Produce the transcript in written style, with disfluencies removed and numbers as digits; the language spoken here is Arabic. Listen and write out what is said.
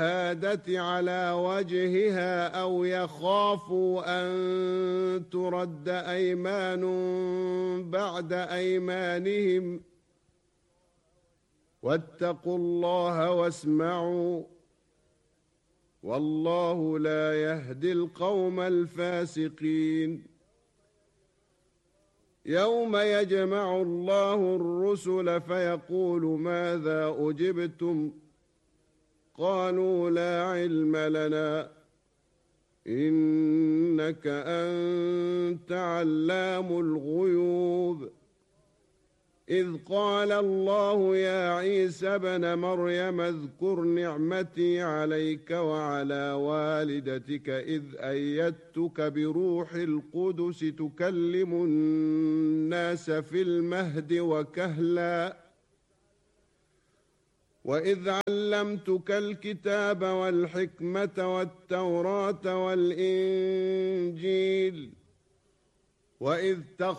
الشهادة على وجهها أو يخافوا أن ترد أيمان بعد أيمانهم واتقوا الله واسمعوا والله لا يهدي القوم الفاسقين يوم يجمع الله الرسل فيقول ماذا أجبتم قالوا لا علم لنا إنك أنت علام الغيوب إذ قال الله يا عيسى ابن مريم اذكر نعمتي عليك وعلى والدتك إذ أيدتك بروح القدس تكلم الناس في المهد وكهلا وإذ علمتك الكتاب والحكمة والتوراة والإنجيل وإذ